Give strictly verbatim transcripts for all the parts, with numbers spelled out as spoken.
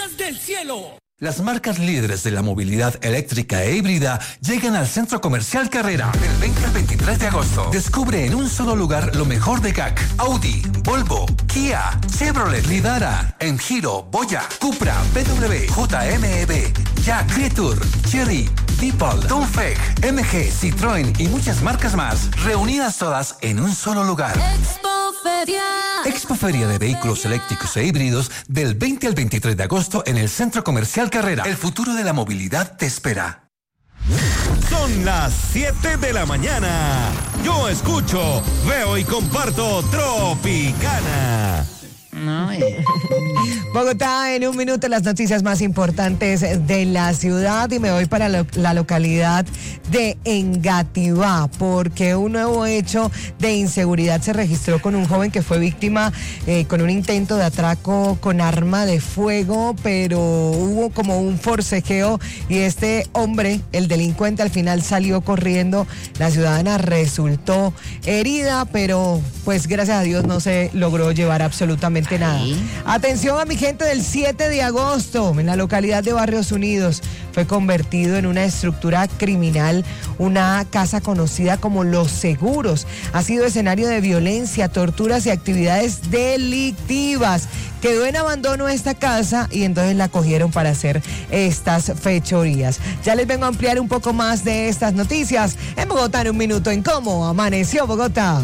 estrellas del cielo. Las marcas líderes de la movilidad eléctrica e híbrida llegan al Centro Comercial Carrera del veinte al veintitrés de agosto. Descubre en un solo lugar lo mejor de G A C, Audi, Volvo, Kia, Chevrolet, Lidara, Enjiro, Boya, Cupra, B W, J M E B, Jack, Creature, Chery, Deepal, Dongfeng, M G, Citroën y muchas marcas más, reunidas todas en un solo lugar. Expoferia. Expoferia de vehículos eléctricos e híbridos del veinte al veintitrés de agosto en el Centro Comercial Carrera. El futuro de la movilidad te espera. Son las siete de la mañana. Yo escucho, veo y comparto Tropicana. No, eh. Bogotá, en un minuto las noticias más importantes de la ciudad, y me voy para lo, la localidad de Engativá, porque un nuevo hecho de inseguridad se registró con un joven que fue víctima eh, con un intento de atraco con arma de fuego, pero hubo como un forcejeo y este hombre, el delincuente, al final salió corriendo. La ciudadana resultó herida, pero pues gracias a Dios no se logró llevar absolutamente nada. Atención a mi gente del siete de agosto, en la localidad de Barrios Unidos, fue convertido en una estructura criminal, una casa conocida como Los Seguros. Ha sido escenario de violencia, torturas y actividades delictivas. Quedó en abandono esta casa y entonces la cogieron para hacer estas fechorías. Ya les vengo a ampliar un poco más de estas noticias en Bogotá en un minuto, en Cómo Amaneció Bogotá.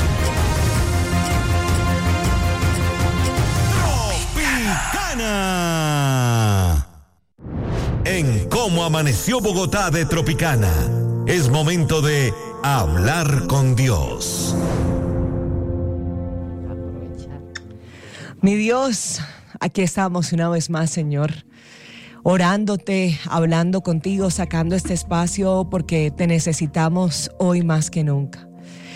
En Cómo Amaneció Bogotá de Tropicana, es momento de hablar con Dios. Mi Dios, aquí estamos una vez más, Señor, orándote, hablando contigo, sacando este espacio porque te necesitamos hoy más que nunca.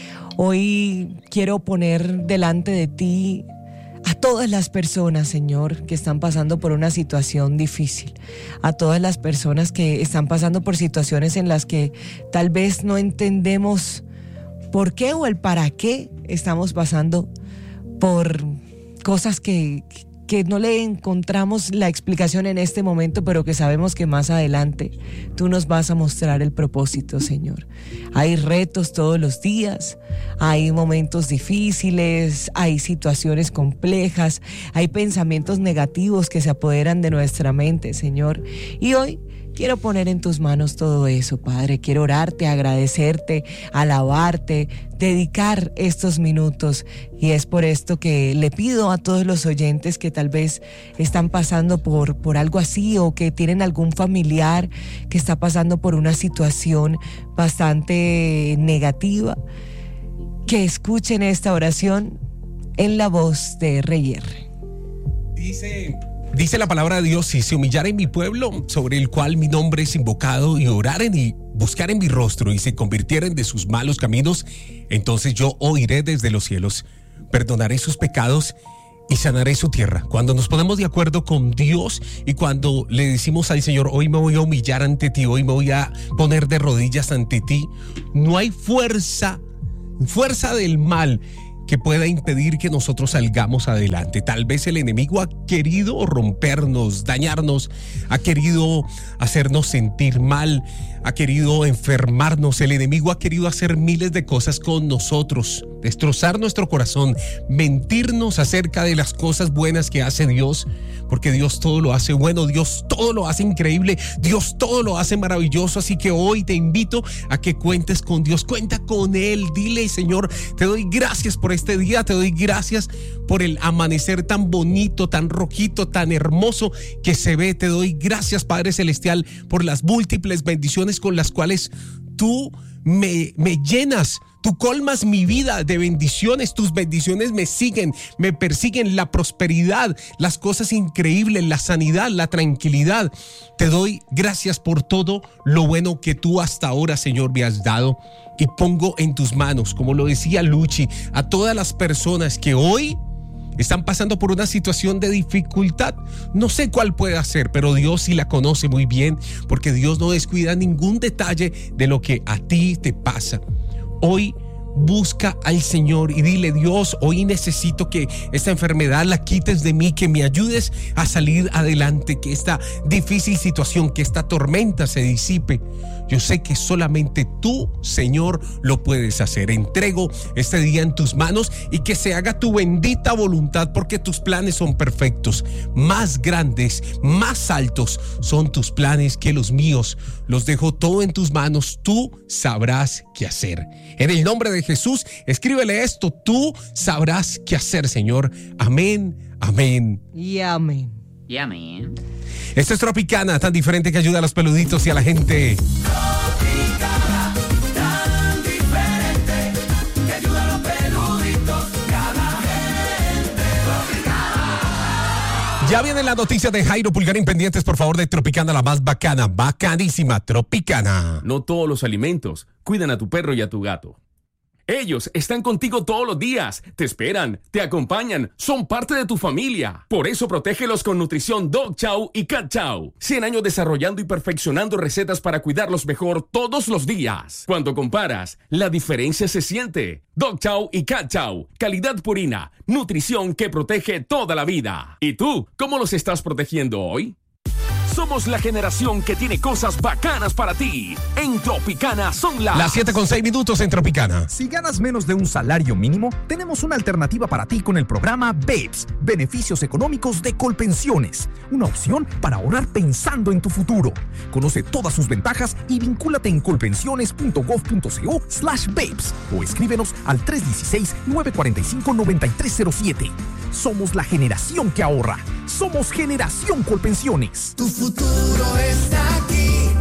Hoy quiero poner delante de ti a todas las personas, Señor, que están pasando por una situación difícil, a todas las personas que están pasando por situaciones en las que tal vez no entendemos por qué o el para qué estamos pasando por cosas que, que no le encontramos la explicación en este momento, pero que sabemos que más adelante tú nos vas a mostrar el propósito, Señor. Hay retos todos los días, hay momentos difíciles, hay situaciones complejas, hay pensamientos negativos que se apoderan de nuestra mente, Señor. Y hoy quiero poner en tus manos todo eso, Padre. Quiero orarte, agradecerte, alabarte, dedicar estos minutos. Y es por esto que le pido a todos los oyentes que tal vez están pasando por, por algo así, o que tienen algún familiar que está pasando por una situación bastante negativa, que escuchen esta oración en la voz de R y R. Dice... Dice la palabra de Dios: si se humillaren mi pueblo, sobre el cual mi nombre es invocado, y oraren y buscaren mi rostro, y se convirtieren de sus malos caminos, entonces yo oiré desde los cielos, perdonaré sus pecados y sanaré su tierra. Cuando nos ponemos de acuerdo con Dios y cuando le decimos al Señor: hoy me voy a humillar ante ti, hoy me voy a poner de rodillas ante ti, no hay fuerza, fuerza del mal que pueda impedir que nosotros salgamos adelante. Tal vez el enemigo ha querido rompernos, dañarnos, ha querido hacernos sentir mal, ha querido enfermarnos. El enemigo ha querido hacer miles de cosas con nosotros, destrozar nuestro corazón, mentirnos acerca de las cosas buenas que hace Dios, porque Dios todo lo hace bueno, Dios todo lo hace increíble, Dios todo lo hace maravilloso. Así que hoy te invito a que cuentes con Dios, cuenta con Él. Dile: Señor, te doy gracias por este día, te doy gracias por el amanecer tan bonito, tan rojito, tan hermoso que se ve. Te doy gracias, Padre Celestial, por las múltiples bendiciones con las cuales tú me, me llenas. Tú colmas mi vida de bendiciones, tus bendiciones me siguen, me persiguen, la prosperidad, las cosas increíbles, la sanidad, la tranquilidad. Te doy gracias por todo lo bueno que tú hasta ahora, Señor, me has dado, y pongo en tus manos, como lo decía Luchi, a todas las personas que hoy están pasando por una situación de dificultad. No sé cuál puede ser, pero Dios sí la conoce muy bien, porque Dios no descuida ningún detalle de lo que a ti te pasa. Hoy busca al Señor y dile: Dios, hoy necesito que esta enfermedad la quites de mí, que me ayudes a salir adelante, que esta difícil situación, que esta tormenta se disipe. Yo sé que solamente tú, Señor, lo puedes hacer. Entrego este día en tus manos y que se haga tu bendita voluntad, porque tus planes son perfectos. Más grandes, más altos son tus planes que los míos. Los dejo todo en tus manos. Tú sabrás qué hacer. En el nombre de Jesús, escríbele esto: tú sabrás qué hacer, Señor. Amén, amén. Y amén. Y amén. Esto es Tropicana, tan diferente que ayuda a los peluditos y a la gente. Tropicana, tan diferente que ayuda a los peluditos y a la gente. Tropicana. Ya vienen las noticias de Jairo Pulgarín, pendientes por favor de Tropicana, la más bacana, bacanísima, Tropicana. No todos los alimentos cuidan a tu perro y a tu gato. Ellos están contigo todos los días, te esperan, te acompañan, son parte de tu familia. Por eso protégelos con nutrición Dog Chow y Cat Chow. cien años desarrollando y perfeccionando recetas para cuidarlos mejor todos los días. Cuando comparas, la diferencia se siente. Dog Chow y Cat Chow, calidad purina, nutrición que protege toda la vida. ¿Y tú, cómo los estás protegiendo hoy? Somos la generación que tiene cosas bacanas para ti. En Tropicana son las... Las siete con seis minutos en Tropicana. Si ganas menos de un salario mínimo, tenemos una alternativa para ti con el programa Babes, Beneficios Económicos de Colpensiones. Una opción para ahorrar pensando en tu futuro. Conoce todas sus ventajas y vincúlate en colpensiones.gov.co slash babes o escríbenos al tres uno seis, nueve cuatro cinco, nueve tres cero siete. Somos la generación que ahorra. Somos Generación Colpensiones. Tu futuro está aquí.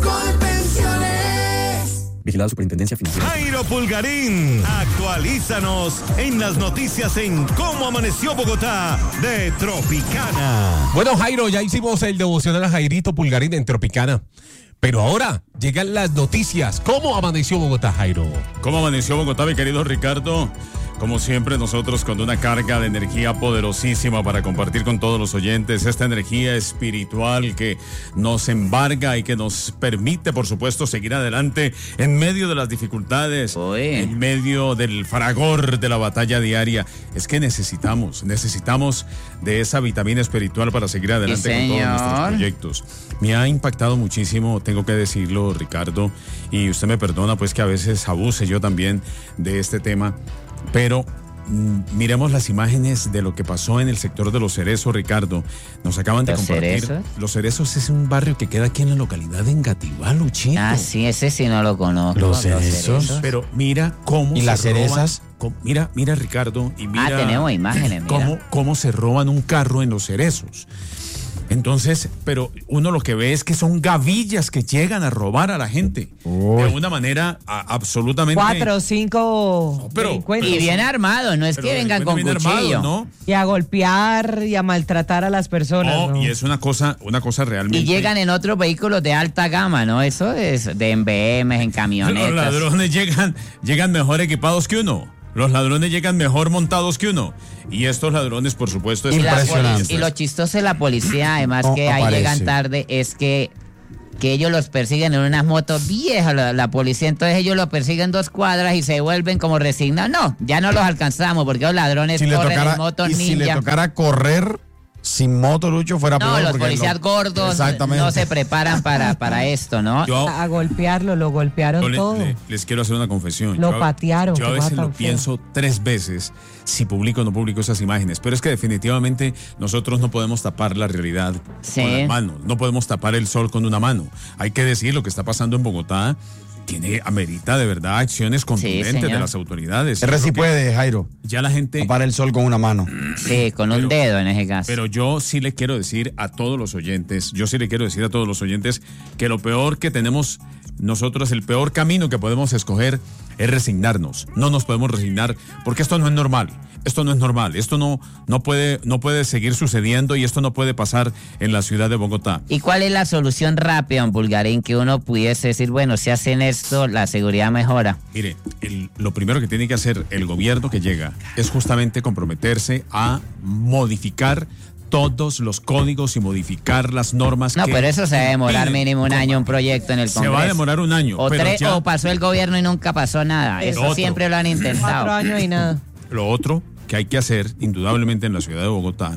Colpensiones. Vigilado Superintendencia Financiera. Jairo Pulgarín, actualízanos en las noticias en Cómo Amaneció Bogotá de Tropicana. Bueno, Jairo, ya hicimos el devocional a Jairito Pulgarín en Tropicana. Pero ahora llegan las noticias. ¿Cómo amaneció Bogotá, Jairo? ¿Cómo amaneció Bogotá, mi querido Ricardo? Como siempre, nosotros con una carga de energía poderosísima para compartir con todos los oyentes, esta energía espiritual que nos embarga y que nos permite, por supuesto, seguir adelante en medio de las dificultades, Oye. en medio del fragor de la batalla diaria. Es que necesitamos, necesitamos de esa vitamina espiritual para seguir adelante Sí, con todos señor. nuestros proyectos. Me ha impactado muchísimo, tengo que decirlo, Ricardo, y usted me perdona pues que a veces abuse yo también de este tema. Pero mm, miremos las imágenes de lo que pasó en el sector de Los Cerezos, Ricardo. Nos acaban de ¿Los compartir. Cerezos? Los Cerezos es un barrio que queda aquí en la localidad de Engativá, Luchito. Ah, sí, ese sí no lo conozco. Los Cerezos. Pero mira cómo ¿Y se las roban- cerezas? cómo- mira, mira, Ricardo, y mira Ah, tenemos imágenes, mira. cómo, cómo se roban un carro en Los Cerezos. Entonces, pero uno lo que ve es que son gavillas que llegan a robar a la gente. Uy. De una manera a- absolutamente... Cuatro o cinco No, pero- delincuentes. Y bien armado, no es pero que vengan con bien cuchillo. armados, ¿no? Y a golpear y a maltratar a las personas. No, ¿no? y es una cosa, una cosa realmente. Y llegan en otros vehículos de alta gama, ¿no? Eso es de en B M W, en camionetas. Los ladrones llegan, llegan mejor equipados que uno. Los ladrones llegan mejor montados que uno. Y estos ladrones, por supuesto, es Y, la Impresionante. poli- y lo chistoso de la policía, además No que ahí aparece. llegan tarde, es que, que ellos los persiguen en unas motos viejas, la, la policía. Entonces ellos los persiguen dos cuadras y se vuelven como resignados. No, ya no los alcanzamos porque los ladrones Si le corren tocara, en motos y si le ninja. tocara correr sin moto, Lucho, fuera No, peor, los porque policías no- gordos Exactamente. no se preparan para, para esto, ¿no? Yo, A golpearlo, lo golpearon yo le- todo. le- les quiero hacer una confesión. Lo Yo a- patearon, Yo a qué veces cosa lo tan fea. pienso tres veces si publico o no publico esas imágenes. Pero es que definitivamente nosotros no podemos tapar la realidad Sí. con las manos. No podemos tapar el sol con una mano. Hay que decir lo que está pasando en Bogotá. Tiene, amerita de verdad acciones contundentes de señor. las autoridades. R Yo sí creo que puede, Jairo. Ya la gente... Tapar el sol con una mano. Sí, con un Pero- dedo en ese caso. Pero yo sí le quiero decir a todos los oyentes, yo sí le quiero decir a todos los oyentes que lo peor que tenemos nosotros, el peor camino que podemos escoger es resignarnos. No nos podemos resignar porque esto no es normal. Esto no es normal. Esto no, no puede, no puede seguir sucediendo y esto no puede pasar en la ciudad de Bogotá. ¿Y cuál es la solución rápida, en Pulgarín, que uno pudiese decir, bueno, si hacen esto, la seguridad mejora? Mire, el- lo primero que tiene que hacer el gobierno que llega es justamente comprometerse a modificar todos los códigos y modificar las normas. No, que pero eso se va a demorar impiden. mínimo un año un proyecto en el Se Congreso. va a demorar un año. O, pero tres, ya- o pasó el gobierno y nunca pasó nada. Eso Otro. siempre lo han intentado. Cuatro años y nada. Lo otro que hay que hacer, indudablemente, en la ciudad de Bogotá,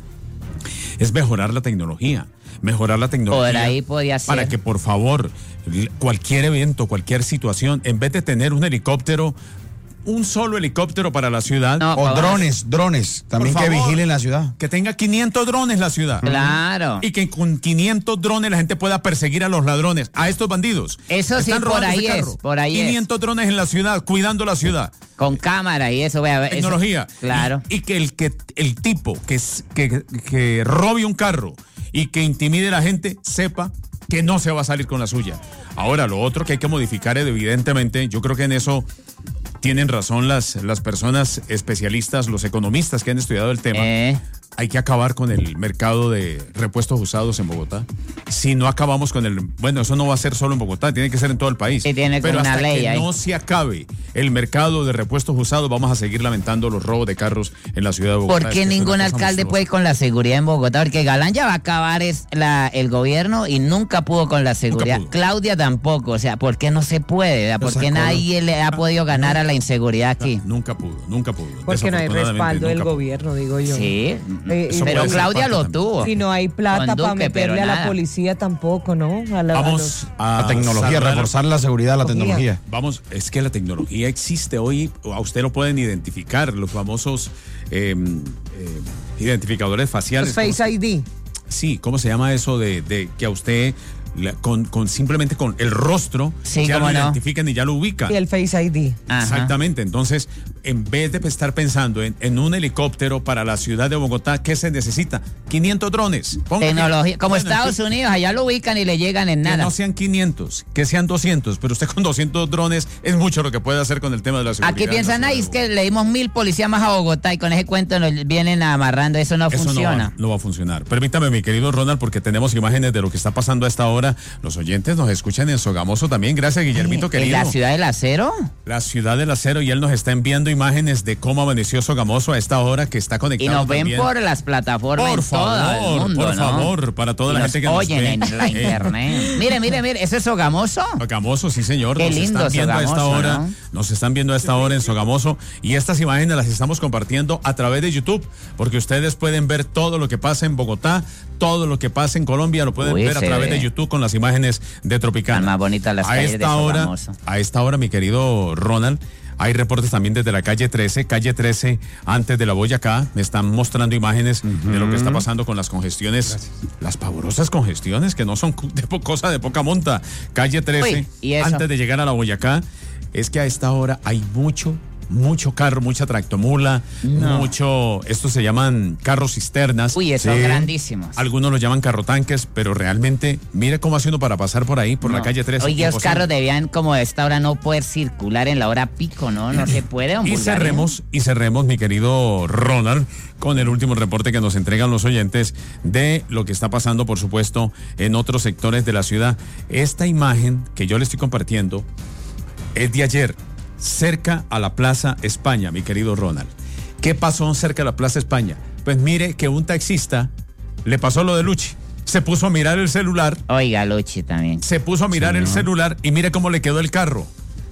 es mejorar la tecnología. Mejorar la tecnología. Por ahí podía ser. Para que, por favor, l- cualquier evento, cualquier situación, en vez de tener un helicóptero, un solo helicóptero para la ciudad. No, O drones, drones, también Por que favor, vigilen la ciudad. Que tenga quinientos drones la ciudad. Claro. Y que con quinientos drones la gente pueda perseguir a los ladrones, a estos bandidos. Eso sí, Están por robando ahí ese es, carro. por ahí es. quinientos drones en la ciudad, cuidando la ciudad. Con cámara y eso, vea. eso- Tecnología. claro. Y, y que el que el tipo que, s- que, que robe un carro y que intimide a la gente sepa que no se va a salir con la suya. Ahora, lo otro que hay que modificar es, evidentemente, yo creo que en eso tienen razón las, las personas especialistas, los economistas que han estudiado el tema. Eh. Hay que acabar con el mercado de repuestos usados en Bogotá. Si no acabamos con el... Bueno, eso no va a ser solo en Bogotá, tiene que ser en todo el país. Sí, tiene Pero como una hasta ley que ahí. no se acabe el mercado de repuestos usados, vamos a seguir lamentando los robos de carros en la ciudad de Bogotá. ¿Por Es qué que es una ningún cosa alcalde monstruosa. puede con la seguridad en Bogotá? Porque Galán ya va a acabar es la, el gobierno y nunca pudo con la seguridad. pudo. Claudia tampoco. O sea, ¿por qué no se puede? ¿Verdad? ¿Por Lo qué sacó, nadie le ha podido ganar a la inseguridad aquí? Nunca pudo, nunca pudo. Porque no hay Desafortunadamente, respaldo del nunca pudo. gobierno, digo yo. Sí, Eh, y- Eso pero puede ser Claudia parte lo también. tuvo. Si no hay plata Con para Duque, pero meterle a la nada. policía tampoco, ¿no? A la- a Vamos los- a La tecnología, saludar- reforzar la seguridad de la Tecnología. tecnología. Vamos, es que la tecnología existe hoy, a usted lo pueden identificar, los famosos eh, eh, identificadores faciales. los Face I D. Sí, ¿cómo se llama eso de, de que a usted la- con, con simplemente con el rostro Sí, ya lo cómo no. identifican y ya lo ubican? Y el Face I D. Ajá. Exactamente, entonces, en vez de estar pensando en, en un helicóptero para la ciudad de Bogotá, ¿qué se necesita? quinientos drones. Ponga que- Tecnología. Como Bueno, Estados que- Unidos, allá lo ubican y le llegan en Que nada. no sean quinientos, que sean doscientos, pero usted con doscientos drones es mucho lo que puede hacer con el tema de la seguridad. Aquí en la piensan, ciudad ay, de es que Bogotá. le dimos mil policías más a Bogotá y con ese cuento nos vienen amarrando. Eso no Eso no funciona. va, no va a funcionar. Permítame, mi querido Ronald, porque tenemos imágenes de lo que está pasando a esta hora. Los oyentes nos escuchan en Sogamoso también. Gracias, Guillermito, ¿En querido. la ciudad del acero? La ciudad del acero, y él nos está enviando imágenes de cómo amaneció Sogamoso a esta hora que está Y conectado. nos ven también. por las plataformas Por en todo el favor, mundo, por ¿no? favor, para toda Y la nos gente que nos oyen ve. en la Eh, internet. Mire, mire, mire, ¿eso es Sogamoso? Sogamoso, sí señor. Qué nos lindo están viendo a esta Sogamoso, hora. ¿no? Nos están viendo a esta hora en Sogamoso. Y estas imágenes las estamos compartiendo a través de YouTube. Porque ustedes pueden ver todo lo que pasa en Bogotá, todo lo que pasa en Colombia, lo pueden Uy, ver a se través ve. de YouTube con las imágenes de Tropicana. Están más bonitas las a calles esta de hora, Sogamoso. A esta hora, mi querido Ronald. Hay reportes también desde la calle trece, calle trece, antes de la Boyacá. Me están mostrando imágenes de lo que está pasando con las congestiones, las pavorosas congestiones que no son cu- de po- cosa de poca monta. Calle trece, Uy, ¿y eso? antes de llegar a la Boyacá, es que a esta hora hay mucho, mucho carro, mucha tractomula, No. mucho, estos se llaman carros cisternas. Uy, esos Sí. grandísimos. Algunos los llaman carrotanques, pero realmente, mire cómo hace uno para pasar por ahí, por la No. calle trece. Oye, los imposible. carros debían, como a esta hora, no poder circular en la hora pico, ¿no? No se puede, don Y Bulgaria. cerremos, y cerremos, mi querido Ronald, con el último reporte que nos entregan los oyentes de lo que está pasando, por supuesto, en otros sectores de la ciudad. Esta imagen que yo le estoy compartiendo es de ayer, cerca a la Plaza España, mi querido Ronald. ¿Qué pasó cerca a la Plaza España? Pues mire que un taxista le pasó lo de Luchi. Se puso a mirar el celular, Oiga, Luchi también. se puso a mirar el celular y mire cómo le quedó el carro.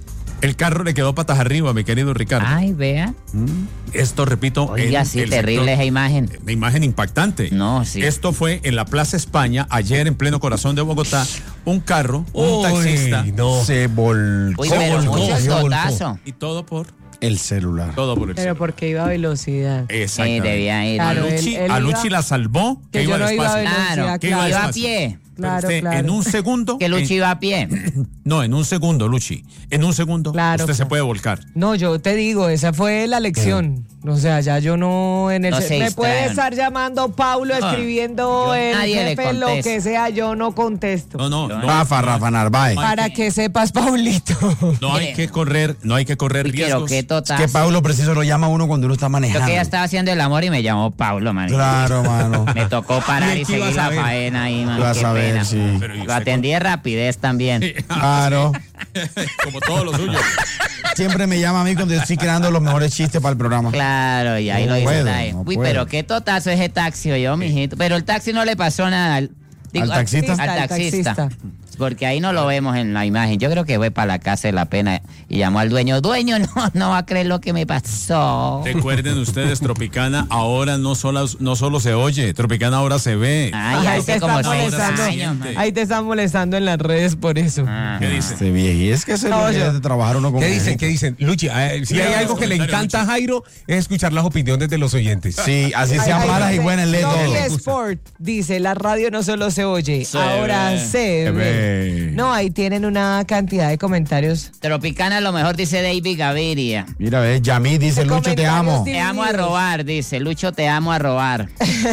El carro le quedó patas arriba, mi querido Ricardo. Ay, vea. Esto, repito, Oiga, en sí, el terrible sector- esa imagen. Una imagen impactante. No, sí. Esto fue en la Plaza España, ayer en pleno corazón de Bogotá. Un carro, un taxista. No. Se volcó. Uy, pero volcó, mucho se volcó. totazo. Y todo por, El celular. todo por el Pero cielo. porque iba a velocidad. Exactamente. Eh, debía ir. Claro, a Luchi, él- él a iba- Luchi la salvó, que, que iba yo no iba a despacio. velocidad, Claro, que claro. iba Iba a despacio. pie. Pero Claro, usted, claro. en un segundo. Que Luchi en- iba a pie. no, en un segundo, Luchi. En un segundo, Claro, usted se claro. puede volcar. No, yo te digo, esa fue la lección. O sea, ya yo no en el No ce- se me distraen. puede estar llamando Paulo, No, escribiendo yo- el nadie le jefe, lo contesto. que sea, yo no contesto. No, no, no. Rafa, Rafa Narváez. Para que sepas, Paulito. No hay que correr, no hay que correr Uy, pero riesgos. qué Es totazo. que Pablo preciso lo llama a uno cuando uno está Yo manejando. que ya estaba haciendo el amor y me llamó Pablo, man. Claro, mano. Me tocó parar ¿Y y qué ibas seguir a la ver? faena ahí, man. Tú vas Qué a ver, pena. sí. Pero ¿y Lo usted atendí de rapidez también. Claro. Como todo lo suyo. siempre me llama a mí cuando yo estoy creando los mejores chistes para el programa. Claro, y ahí No lo dice puedo, nadie. no Uy, puedo. pero qué totazo ese taxi, yo, mijito. Pero el taxi no le pasó nada. al- digo, ¿Al taxista? Al Al taxista. taxista. Porque ahí no lo vemos en la imagen. Yo creo que fue para la casa de la pena y llamó al dueño. Dueño, no, no va a creer lo que me pasó. Recuerden ustedes, Tropicana ahora no solo, no solo se oye, Tropicana ahora se ve. Ay, Ahí hace te como están seis molestando. años. man. Ahí te están molestando en las redes por eso. Ah. ¿Qué dice? Este viejo, y es que se No, lo yo- quiere de trabajar uno con ¿Qué dicen? gente. ¿Qué dicen? Luchi, eh, si Mira, hay los algo que le comentarios, encanta a Luchi. Jairo es escuchar las opiniones de los oyentes. Sí, así Ahí- sean ahí malas y dice, buenas, lee Doble todo. Sport dice, la radio no solo se oye, Se ahora ve. se Se ve. ve. No, ahí tienen una cantidad de comentarios. Tropicana lo mejor dice David Gaviria. Mira, ve, Yamí dice, De Lucho, te comentarios amo. di- Te amo a robar, dice. Lucho, te amo a robar.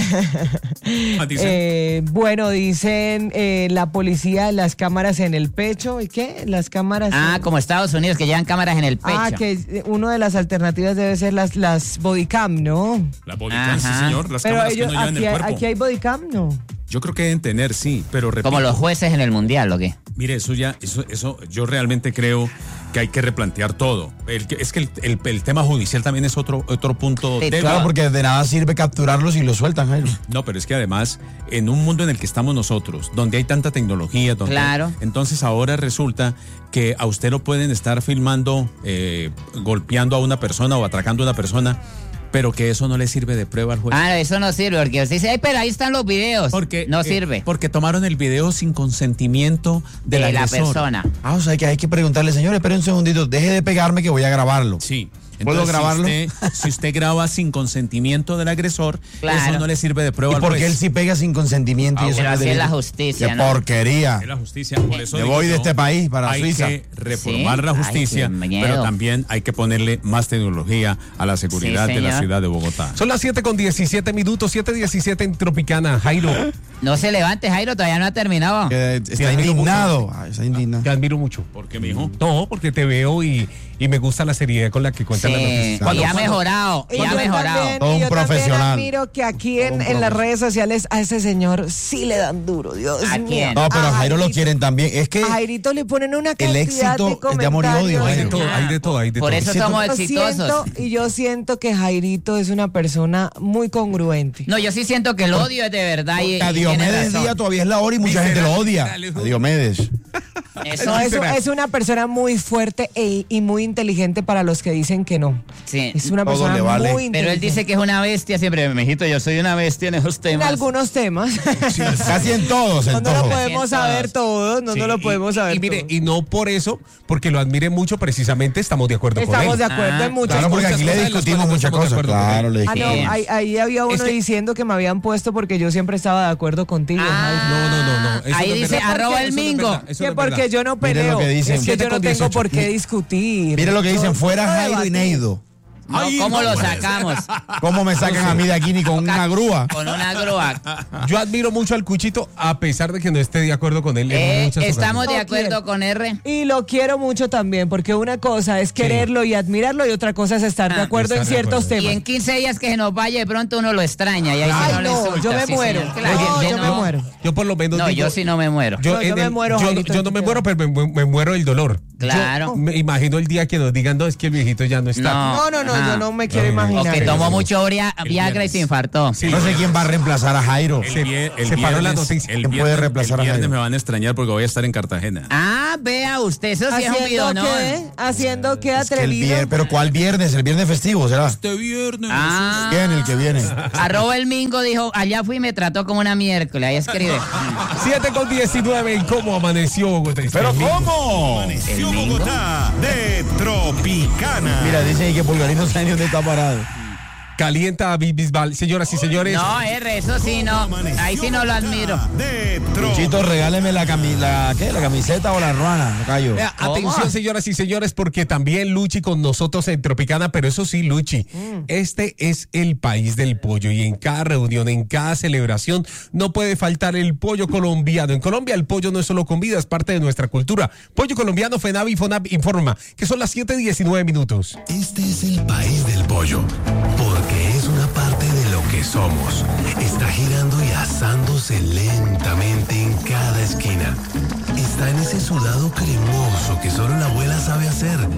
Ah, dice, Eh, bueno, dicen eh, la policía, las cámaras en el pecho. ¿Y qué? Las cámaras. Ah, en- como Estados Unidos, que llevan cámaras en el pecho. Ah, que eh, una de las alternativas debe ser las, las bodycam, ¿no? la bodycam, sí, Ajá. señor, las Pero cámaras ellos, que uno lleva en aquí, el hay, cuerpo. aquí hay bodycam, ¿no? Yo creo que deben tener, sí, pero repito. Como los jueces en el mundial, ¿o qué? Mire, eso ya, eso, eso, yo realmente creo que hay que replantear todo. El que- es que el, el- el tema judicial también es otro, otro punto Sí, débil. Claro, porque de nada sirve capturarlos y los sueltan, Jairo. No, pero es que además, en un mundo en el que estamos nosotros, donde hay tanta tecnología, donde, Claro. entonces ahora resulta que a usted lo pueden estar filmando, eh, golpeando a una persona o atracando a una persona, pero que eso no le sirve de prueba al juez. Ah, eso no sirve, porque usted dice, ay, pero ahí están los videos. Porque, no eh, sirve. Porque tomaron el video sin consentimiento del De la agresor. persona. Ah, o sea que hay que preguntarle, señor, espere un segundito, deje de pegarme que voy a grabarlo. Sí. ¿Puedo Entonces, grabarlo? Si usted, si usted graba sin consentimiento del agresor, Claro. eso no le sirve de prueba ¿Y al por juez. qué él sí pega sin consentimiento? Ah, y eso pero no es así es la delito? justicia, ¡Qué ¿no? porquería! Es la justicia, por eso Me digo voy de yo, este país para hay Suiza. que reformar Sí. la Ay, justicia, qué miedo. pero también hay que ponerle más tecnología a la seguridad Sí, de la señor. ciudad de Bogotá. Son las siete con diecisiete minutos, siete diecisiete en Tropicana. Jairo, No se levante, Jairo, todavía no ha terminado. Que Te está admiro indignado. Ay, está indignado. te admiro mucho. ¿Por qué, mijo? No, porque te veo y, y me gusta la seriedad con la que Sí, cuentan las noticias. y Cuando- ha cuando- mejorado, y yo ha mejorado. también- Todo y un yo también profesional. admiro que aquí en, Todo un en las profesional. redes sociales a ese señor sí le dan duro, Dios ¿A mío. quién? No, pero a A Jairo lo Jairito. quieren también. Es que A Jairito le ponen una cantidad éxito de es de amor y odio, comentarios. Hay de Jairo. todo, hay de todo, hay de Por todo. eso Siento- somos Yo exitosos. siento, y yo siento que Jairito es una persona muy congruente. No, yo sí siento que el odio es de verdad y, a y tiene Diomedes razón. Díaz todavía es la hora y mucha gente lo odia. A Diomedes. Eso No, es, es, es una persona muy fuerte e- y muy inteligente para los que dicen que no. sí. Es una Todo persona le vale. muy inteligente. Pero él dice que es una bestia siempre. Mijito, yo soy una bestia en esos en temas. algunos temas. Casi en todos, en No, no lo todos. podemos saber todos, no, Sí, no lo y- podemos saber Y mire, todos. y no por eso, porque lo admire mucho, precisamente estamos de acuerdo con él. Estamos de acuerdo Ah, en muchas Claro, porque cosas. aquí le cosas de las discutimos cuales muchas estamos de cosas. acuerdo con Claro, él. le Ah, no, Sí. ahí, ahí había uno Es que- diciendo que me habían puesto porque yo siempre estaba de acuerdo contigo. Ah, No, no, no, no. eso Ahí no es dice, verdad. arroba el Eso no es mingo. verdad, eso que no es porque verdad. yo no Mire peleo. lo que dicen. Es que siete yo no con tengo dieciocho. por qué discutir. Mire lo que dicen, Yo- fuera yo Jairo y debatir. Neido. No, Ay, ¿cómo no lo puede sacamos? ¿Cómo me sacan a mí de aquí ni con una grúa? Con una grúa. Yo admiro mucho al Cuchito, a pesar de que no esté de acuerdo con él en Eh, muchas estamos ocasiones. de No acuerdo quiero. con R. Y lo quiero mucho también, porque una cosa es quererlo y admirarlo y otra cosa es estar de Ah, acuerdo en estar de ciertos acuerdo. Y temas. en quince días que se nos vaya, de pronto uno lo extraña y ahí sí Ay, no, le no, insulta. yo me Sí, muero. señor, claro. No, Oye, yo me muero. Yo por lo menos No, digo- yo sí no me muero. Yo, No, yo en me el- muero, yo, Jairito, yo no me yo- muero, pero me, me- me muero del dolor. Claro. Yo me imagino el día que nos digan, no, es que el viejito ya no está. No. No, no, no, Ajá. yo no me quiero No, O imaginar. que eso. tomó mucho Via- El Viagra y viernes. se infartó. Sí. No sé quién va a reemplazar a Jairo. El, Se- vie- el se paró la viernes, noticia. el ¿Quién viernes, puede reemplazar a el viernes Jairo? me van a extrañar porque voy a estar en Cartagena. Ah, vea usted, eso sí es un ¿Haciendo bidonón. qué? ¿Haciendo qué Es que el atrevido? vier- pero ¿cuál viernes? ¿El viernes festivo será? Este viernes. Ah, ¿Quién el que viene? arroba el mingo dijo, allá fui y me trató como una miércoles. Ahí escribe. siete con diecinueve en cómo amaneció Bogotá. Pero Este ¿cómo? El Amaneció bingo. Bogotá de Tropicana. Mira, dicen que Pulgarín no sabe ni dónde está parado. Calienta a Bisbal. Señoras y señores. No, R, eso sí no. Ahí sí no lo admiro. De Tropicana. Chito, regáleme la, cami la, ¿qué? la camiseta o la ruana, callo. Vea, ¿Cómo? atención, señoras y señores, porque también Luchi con nosotros en Tropicana, pero eso sí, Luchi, este es el país del pollo y en cada reunión, en cada celebración, no puede faltar el pollo colombiano. En Colombia el pollo no es solo comida, es parte de nuestra cultura. Pollo colombiano, FENAVI y FONAP informa que son las siete diecinueve minutos. Este es el país del pollo, porque es una parte de lo que somos. Está girando y asándose lentamente en cada esquina. Está en ese sudado cremoso que solo la abuela sabe hacer.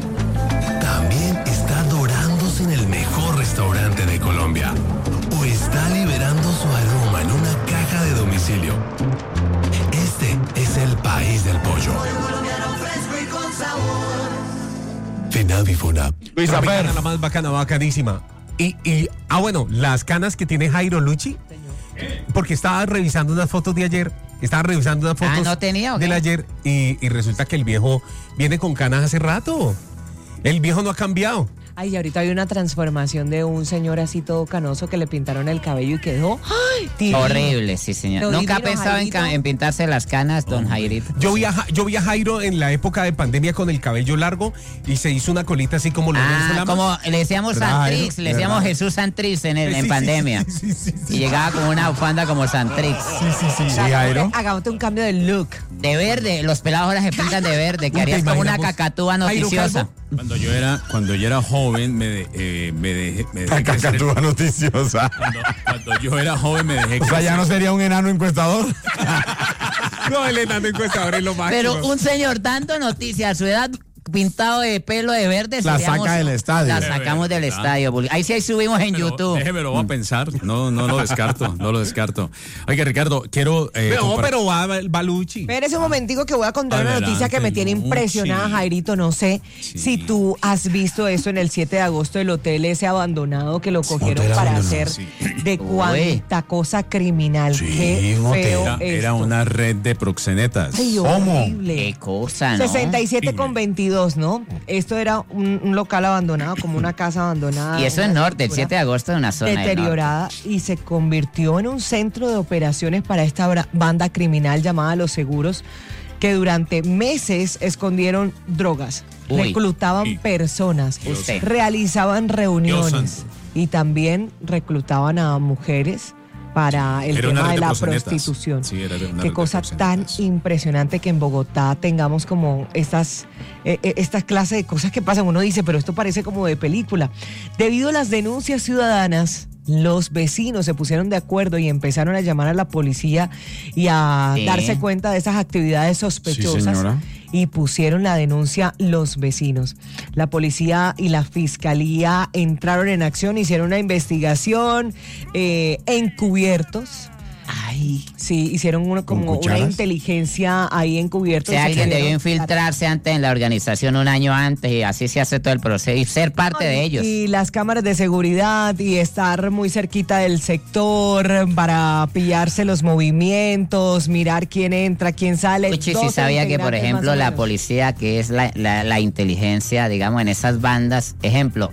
También está dorándose en el mejor restaurante de Colombia. O está liberando su aroma en una caja de domicilio. Este es el país del pollo. Final Funa. Luis Afer, la más bacana, bacanísima. Y, y, ah, bueno, las canas que tiene Jairo Luchi, porque estaba revisando unas fotos de ayer, estaba revisando unas fotos Ah, ¿no tenía, o qué? del ayer y, y resulta que el viejo viene con canas hace rato. El viejo no ha cambiado. Ay, ahorita hay una transformación de un señor así todo canoso que le pintaron el cabello y quedó ¡ay! Divino. Horrible, sí, señor. Lo Nunca ha divino, pensado en, ca- Jairito. en pintarse las canas, don Jairito. Yo vi, a, Ja- yo vi a Jairo en la época de pandemia con el cabello largo y se hizo una colita así como lo Ah, como le decíamos Santrix, le decíamos Jesús Santrix en, el, Sí, en sí, pandemia. sí, sí, sí, sí. Y llegaba con una bufanda como Santrix. Sí, sí, sí. O sea, Hagámote un cambio de look. De verde, los pelados ahora se pintan de verde, que Uy, harías ¿te como una imaginamos cacatúa Jairo noticiosa. Calvo? Cuando yo era, cuando yo era joven, me, de- eh, me dejé. Me dejé crecer- Cacatúa noticiosa. cuando, cuando yo era joven, me dejé O sea, ya no sería un enano encuestador. No, el enano encuestador es lo máximo. Pero un señor dando noticias a su edad pintado de pelo de verde. La seríamos- saca del estadio. La De sacamos del verdad. estadio. Bully. Ahí sí ahí subimos en Pero YouTube. Déjeme, lo voy a pensar. No, no lo descarto, no lo descarto. Oiga, Ricardo, quiero. eh, Pero, compar- pero va, va Luchi. Espérese un momentico que voy a contar una Adelante, noticia que me tiene Luchi. impresionada, Jairito. No sé si tú has visto eso en el siete de agosto, el hotel ese abandonado que lo cogieron hotel para abandonado, hacer sí. de cuánta cosa criminal. Sí, Qué un hotel. feo Era, era esto. una red de proxenetas. Ay, ¿Cómo? horrible. Qué cosa, ¿no? sesenta y siete con veintidós, ¿no? Esto era un, un local abandonado, como una casa abandonada. Y eso una en norte, el estructura siete de agosto, en una zona del norte. deteriorada y se convirtió en un centro de operaciones para esta bra- banda criminal llamada Los Seguros, que durante meses escondieron drogas, Uy. reclutaban Sí. personas, Usted. realizaban reuniones santo. y también reclutaban a mujeres para el Era una tema red de de la proxenetas. prostitución. Sí, era de una red Qué de cosa tan proxenetas. impresionante que en Bogotá tengamos como estas, eh, eh, estas clases de cosas que pasan. Uno dice, pero esto parece como de película. Debido a las denuncias ciudadanas, los vecinos se pusieron de acuerdo y empezaron a llamar a la policía y a Sí. darse cuenta de esas actividades sospechosas. señora. Y pusieron la denuncia los vecinos. La policía y la fiscalía entraron en acción, hicieron una investigación eh, encubiertos. Ay. Sí, hicieron uno, ¿Con como una cucharas? inteligencia ahí encubierta. O sea, y se alguien debió pudieron- infiltrarse antes en la organización un año antes y así se hace todo el proceso y ser parte de ellos. Y las cámaras de seguridad y estar muy cerquita del sector para pillarse los movimientos, mirar quién entra, quién sale. Uchi, sí doce sabía que, por integrantes ejemplo, más o la menos. policía, que es la, la, la inteligencia, digamos, en esas bandas, ejemplo,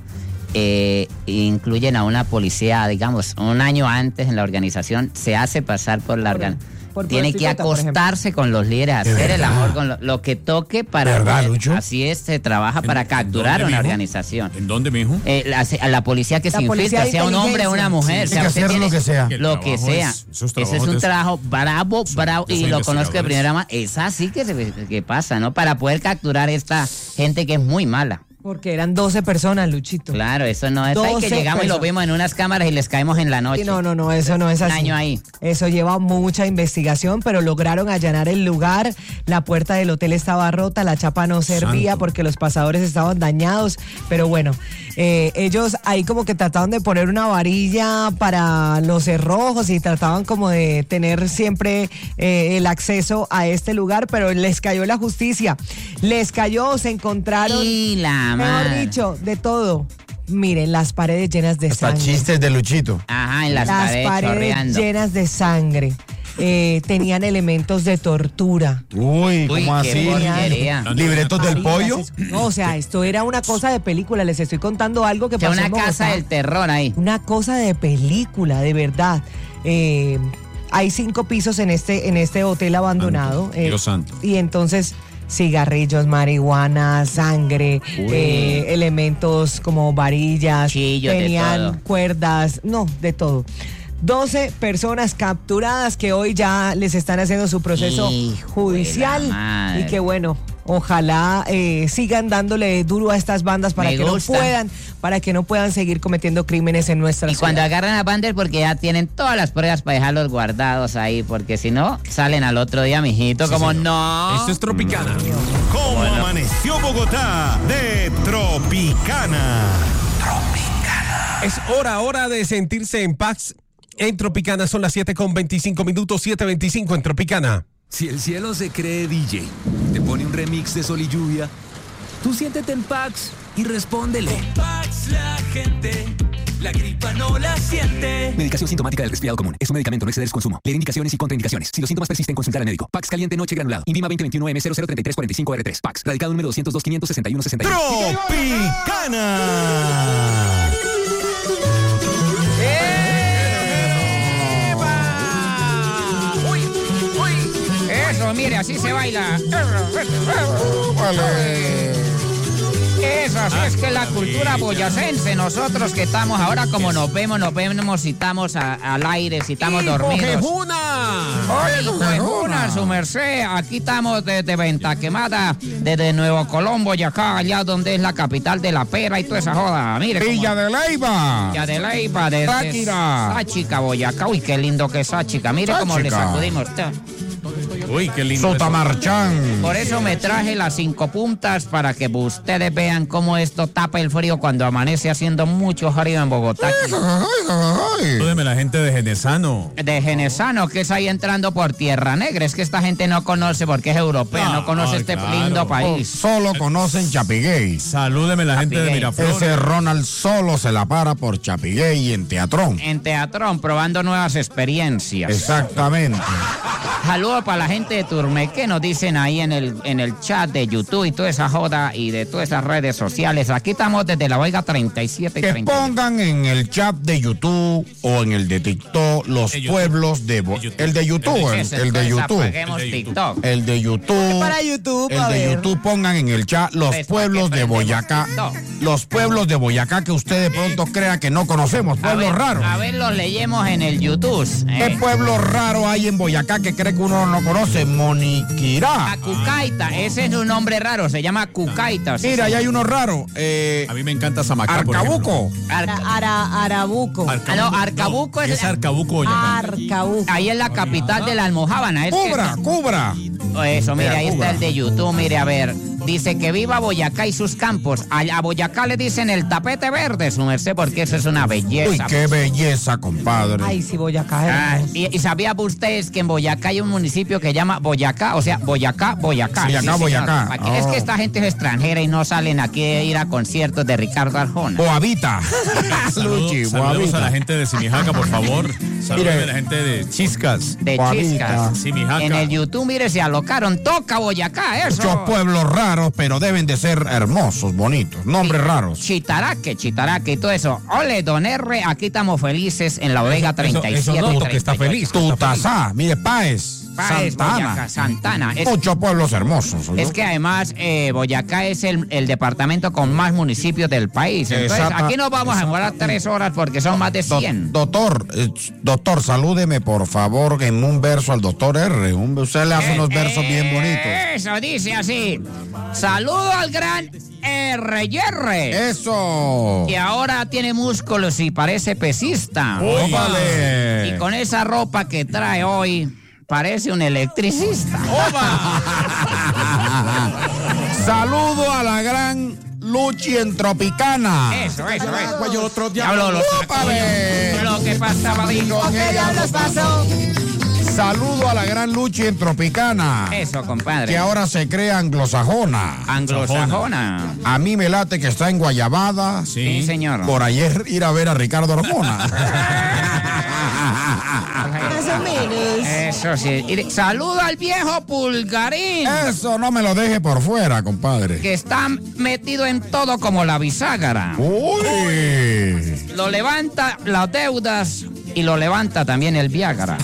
eh, incluyen a una policía, digamos, un año antes en la organización, se hace pasar por la Por- organización. por Tiene que prostituta, por ejemplo. acostarse con los líderes, ¿De hacer el verdad? amor con lo, lo que toque para... ¿De verdad, poder- Lucho? Así es, se trabaja para ¿En- capturar en dónde, una mijo? organización. ¿En dónde, mijo? Eh, la, a la policía que La se policía infiltra, de sea un hombre o una inteligencia. mujer. Sí, sea, hay que usted hacer lo que sea. El Lo que trabajo sea. es- esos Ese es trabajos un de- trabajo bravo, bravo. de Y esos lo conozco de investigadores. primera mano. Es así que, se, que pasa, ¿no? Para poder capturar esta gente que es muy mala. Porque eran doce personas, Luchito. Claro, eso no es ahí que doce llegamos y lo personas. vimos en unas cámaras y les caemos en la noche. Sí, no, no, no, eso no es Un así. año ahí. Eso lleva mucha investigación, pero lograron allanar el lugar. La puerta del hotel estaba rota, la chapa no servía Santo. porque los pasadores estaban dañados. Pero bueno, eh, ellos ahí como que trataban de poner una varilla para los cerrojos y trataban como de tener siempre eh, el acceso a este lugar, pero les cayó la justicia. Les cayó, se encontraron, Y la mejor madre. dicho, de todo. Miren, las paredes llenas de Hasta sangre. chistes de Luchito. Ajá, en las, Las paredes, paredes chorreando. llenas de sangre. Eh, tenían elementos de tortura. Uy, Uy, ¿cómo qué así? porquería. ¿Libretos del Harinas, pollo? es- No, o sea, esto era una cosa de película. Les estoy contando algo que O sea, pasó una en Bogotá. casa del terror ahí. Una cosa de película, de verdad. Eh, hay cinco pisos en este, en este hotel abandonado. Santo, Dios santo. Y entonces, cigarrillos, marihuana, sangre, Uy. eh, elementos como varillas, Cuchillos, de tenían todo. cuerdas, no, de todo. doce personas capturadas que hoy ya les están haciendo su proceso Hijo de judicial la madre. y que bueno, Ojalá eh, sigan dándole duro a estas bandas para Me que gusta. no puedan, para que no puedan seguir cometiendo crímenes en nuestra Y ciudad. cuando agarran a bandas porque ya tienen todas las pruebas para dejarlos guardados ahí, porque si no, salen al otro día, mijito, como no. Esto es Tropicana. ¿Cómo amaneció Bogotá de Tropicana? Es hora, hora de sentirse en paz. En Tropicana son las siete con veinticinco minutos, siete veinticinco en Tropicana. Si el cielo se cree D J, te pone un remix de Sol y Lluvia, tú siéntete en Pax y respóndele. Pax la gente, la gripa no la siente. Medicación sintomática del resfriado común. Es un medicamento, no exceder su consumo. Leer indicaciones y contraindicaciones. Si los síntomas persisten, consultar al médico. Pax caliente noche granulado. Invima veinte veintiuno M cero cero treinta y tres cuarenta y cinco R tres. Pax. Radicado número doscientos dos quinientos sesenta y uno sesenta y uno. Tropicana. Eso, mire, así se baila. Eso, así es que la cultura boyacense, nosotros que estamos ahora como nos vemos, nos vemos, si estamos a- al aire, si estamos dormidos. ¡Oye, Jejuna, su merced! Aquí estamos desde Venta Quemada, desde Nuevo Colombo, y acá, allá donde es la capital de la pera y toda esa joda. Mire cómo- Villa de Leyva. Villa de Leyva, desde Táchira. Sáchica, Boyacá. Uy, qué lindo que es Sáchica. Mire cómo le Sáchica. sacudimos. Uy, qué lindo. Sotamarchán. Por eso me traje las cinco puntas para que ustedes vean cómo esto tapa el frío cuando amanece haciendo mucho frío en Bogotá. Salúdeme la gente de Genesano. De Genesano, que es ahí entrando por Tierra Negra. Es que esta gente no conoce porque es europea, Ah, no conoce ay, este claro. lindo país. Solo conocen Chapiguey. Salúdeme la gente de Chapiguey. Miraflores. Ese Ronald solo se la para por Chapiguey en Teatrón. En Teatrón, probando nuevas experiencias. Exactamente. Saludos para la gente de Turmeque, nos dicen ahí en el, en el chat de YouTube y toda esa joda y de todas esas redes sociales. Aquí estamos desde la Vega treinta y siete y Que treinta. pongan en el chat de YouTube o en el de TikTok los De YouTube. pueblos de... Bo- El de YouTube, el, el de YouTube. Apaguemos TikTok. El de YouTube. Para YouTube, El a de ver. YouTube pongan en el chat los Pues, pueblos para que de prendemos Boyacá. TikTok. Los pueblos de Boyacá que usted de pronto crea que no conocemos. A Pueblos ver, raros. a ver, los leemos en el YouTube. ¿Qué ¿eh? pueblo raro hay en Boyacá que cree que uno no conoce? Moniquirá. A Cucaita, ese es un nombre raro, se llama Cucaita. sí, Mira, sí. ahí hay uno raro. Eh, A mí me encanta Samacá, por Arcabuco. Arca- Ara- Arabuco. ejemplo. Ah, no, Arcabuco es es la- Arcabuco, Boyacá. Arcabuco. Ahí es la capital de la Almojábana. Es que- Cubra, Cubra. Eso, mire, Mira, ahí Cuba. está el de YouTube, mire, a ver. Dice que viva Boyacá y sus campos. A, a Boyacá le dicen el tapete verde, su merced, porque eso es una belleza. Uy, qué belleza, compadre. Ay, sí, Boyacá. Ah, hermoso. y, y sabían ustedes que en Boyacá hay un municipio que llama Boyacá, o sea, Boyacá, Boyacá. Boyacá, señor. Boyacá. ¿Para qué? Es Oh. que esta gente es extranjera y no salen aquí a ir a conciertos de Ricardo Arjona. Boavita. Saludos, Luchi, saludos a Boavita. la gente de Simijaca, por favor. Salúdeme Mire. a la gente de Chiscas. De Boavita. Chiscas. Simijaca. En el YouTube, mire, se alocaron. Toca Boyacá, eso. Muchos pueblos raros, pero deben de ser hermosos, bonitos. Nombres raros. Chitaraque, Chitaraque y todo eso. Ole, don R, aquí estamos felices en la Vega treinta y siete. eso noto que está treinta y ocho. feliz. Tutazá, mire, Páez. Páez, Santana. Boyacá, Santana. Es, Muchos pueblos hermosos. ¿oyó? es que además eh, Boyacá es el, el departamento con más municipios del país. Entonces, Exacta- aquí nos vamos a demorar tres horas porque son más de Do- cien. doctor, eh, doctor, salúdeme por favor en un verso al doctor R. Un- usted le hace unos versos bien bonitos. Eso dice así. Saludo al gran R y R. Eso. Que ahora tiene músculos y parece pesista. Óvale. Y con esa ropa que trae hoy, parece un electricista. Saludo a la gran Luchi en Tropicana. Eso, eso, eso. Hay otro Diablo, lo, Ópale. lo que pasaba, dijo. ¿Qué diablos pasó? Saludo a la gran Luchi en Tropicana. Eso, compadre. Que ahora se crea anglosajona. Anglosajona. A mí me late que está en Guayabada. Sí, señor. Por ayer ir a ver a Ricardo Arjona. Más o menos. Eso sí. Y saludo al viejo Pulgarín. Eso no me lo deje por fuera, compadre. Que está metido en todo como la bisagra. Uy. Lo levanta las deudas y lo levanta también el Viagra.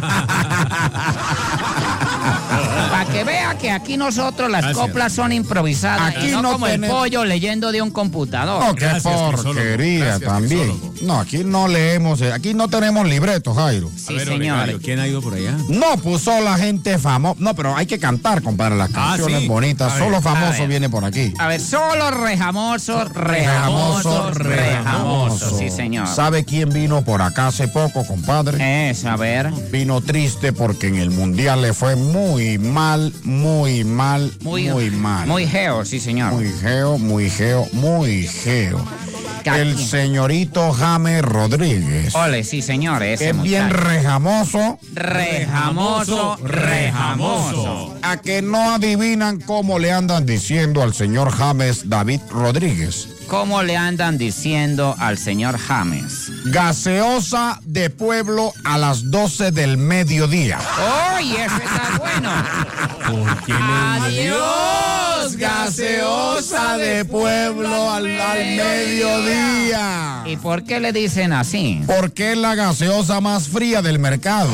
Para que vea que aquí nosotros las Gracias. coplas son improvisadas. Aquí y no, no como tenemos- el pollo leyendo de un computador. Oh, qué Gracias, porquería Crisólogo. Gracias, también. Crisólogo. No, aquí no leemos, eh, aquí no tenemos libretos, Jairo. Sí, A ver, señor. Olegario, ¿quién ha ido por allá? No puso la gente famosa. No, pero hay que cantar, compadre, las Ah, canciones sí. bonitas. A ver, Solo a famoso ver. viene por aquí. A ver, solo rejamoso, rejamoso, rejamoso. Sí, señor. ¿Sabe quién vino por acá hace poco, compadre? Es, a ver. Vino triste porque en el mundial le fue muy mal, muy mal, muy, Muy, mal. Muy geo, sí, señor. Muy geo, muy geo, muy geo. El Aquí. señorito James Rodríguez. Ole, sí, señor. Ese Es bien muchacho. rejamoso. Rejamoso, rejamoso. A que no adivinan cómo le andan diciendo al señor James David Rodríguez. ¿Cómo le andan diciendo al señor James? Gaseosa de pueblo a las doce del mediodía. ¡Uy, ese está bueno! ¿Por qué le- ¡Adiós, Gaseosa de pueblo al, al mediodía. ¿Y por qué le dicen así? Porque es la gaseosa más fría del mercado.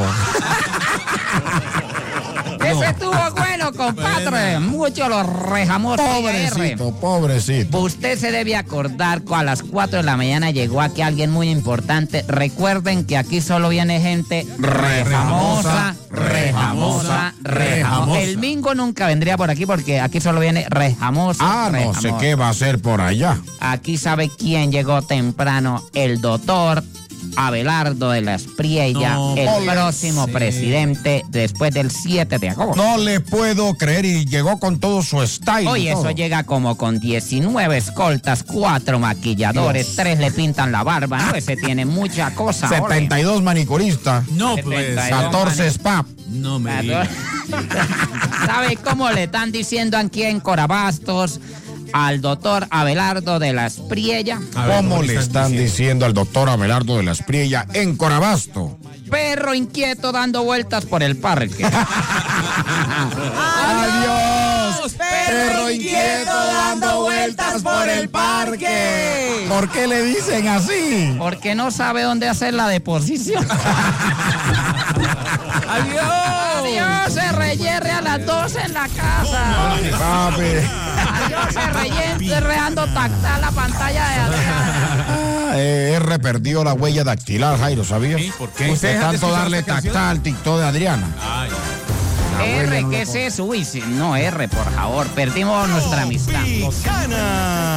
Ese estuvo bueno, compadre. Mucho los rejamosos. Pobrecito, pobrecito. Usted se debe acordar que a las cuatro de la mañana llegó aquí alguien muy importante. Recuerden que aquí solo viene gente rejamosa, rejamosa, rejamosa. El Mingo nunca vendría por aquí porque aquí solo viene rejamosa. Ah, no sé rejamosa. qué va a hacer por allá. Aquí sabe quién llegó temprano, el doctor Abelardo de la Espriella, No, el ole, próximo sí. presidente después del siete de agosto. No le puedo creer y llegó con todo su style. Oye, y eso todo. llega como con diecinueve escoltas, cuatro maquilladores, Dios. tres le pintan la barba, ¿no? Ese tiene mucha cosa. ole. setenta y dos manicuristas, No, pues. setenta y dos. catorce spa. No me digas. ¿Sabe cómo le están diciendo aquí en Corabastos al doctor Abelardo de la Espriella? A ver, ¿Cómo le están diciendo? diciendo al doctor Abelardo de la Espriella en Corabasto? Perro inquieto dando vueltas por el parque. ¡Adiós! Perro inquieto dando vueltas por el parque. ¿Por qué le dicen así? Porque no sabe dónde hacer la deposición. ¡Adiós! Adiós, R Y R a las doce en la casa. Papi. Adiós, R Y R ando tactal la pantalla de atrás. Ah, eh, R perdió la huella dactilar, Jairo, ¿sabías? ¿Sí? ¿Por qué? Usted ¿Ustedes han tanto escuchado darle esta canción? tactal al TikTok de Adriana. Ay, R, ¿qué es eso? Uy, sí, no, R, por favor, perdimos nuestra amistad. Tropicana.